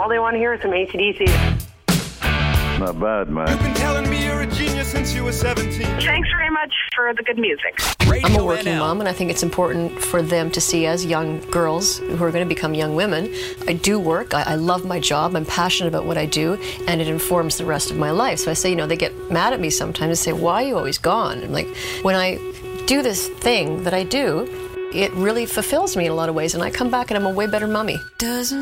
all they want to hear is some AC/DC. Not bad, man. You've been telling me you're a genius since you were 17. Thanks very much for the good music. I'm a working mom, and I think it's important for them to see as young girls who are going to become young women. I do work. I love my job. I'm passionate about what I do, and it informs the rest of my life. So I say, they get mad at me sometimes and say, why are you always gone? And like, when I do this thing that I do, it really fulfills me in a lot of ways, and I come back and I'm a way better mommy.